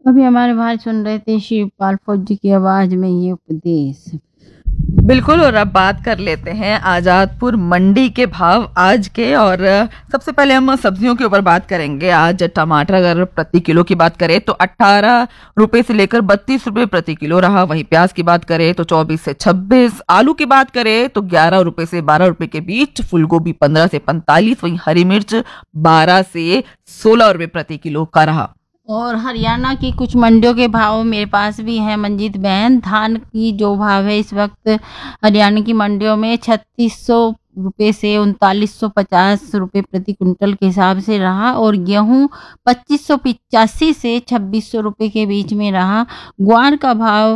अभी हमारे भाई सुन रहे थे शिवपाल फौजी की आवाज में ये उपदेश। बिल्कुल। और अब बात कर लेते हैं आजादपुर मंडी के भाव आज के। और सबसे पहले हम सब्जियों के ऊपर बात करेंगे। आज टमाटर अगर प्रति किलो की बात करें तो 18 रुपए से लेकर 32 रुपए प्रति किलो रहा। वहीं प्याज की बात करें तो 24 से 26। आलू की बात करें तो 11 रुपए से 12 रुपए के बीच। फूल गोभी 15 से 45। वहीं हरी मिर्च 12 से 16 रुपए प्रति किलो का रहा। और हरियाणा की कुछ मंडियों के भाव मेरे पास भी हैं मंजीत बहन। धान की जो भाव है इस वक्त हरियाणा की मंडियों में 3600 रुपये से 3950 रुपये प्रति कुंटल के हिसाब से रहा। और गेहूं 2585 से 2600 रुपये के बीच में रहा। ग्वार का भाव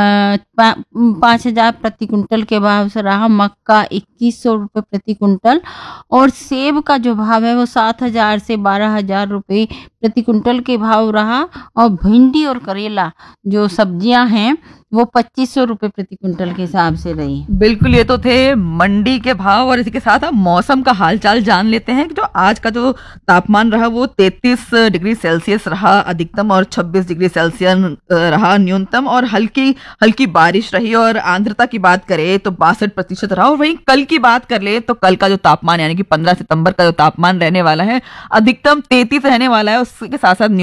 5000 प्रति कुंटल के भाव से रहा। मक्का 2100 रुपये प्रति कुंटल। और सेब का जो भाव है वो 7000 से 12000 रुपये प्रति कुंटल के भाव रहा। और भिंडी और करेला जो सब्जियां हैं वो 2500 रुपये प्रति कुंटल के हिसाब से रही। बिल्कुल, ये तो थे मंडी के भाव। और इसी के साथ हम मौसम का हालचाल जान लेते हैं कि जो आज का जो तापमान रहा वो 33 डिग्री सेल्सियस रहा अधिकतम और 26 डिग्री सेल्सियस रहा न्यूनतम। और हल्की हल्की बारिश रही। और आर्द्रता की बात करें तो 62% रहा। और वहीं कल की बात कर ले तो कल का जो तापमान यानी कि 15 सितंबर का जो तापमान रहने वाला है अधिकतम 33 रहने वाला है। उसके साथ साथ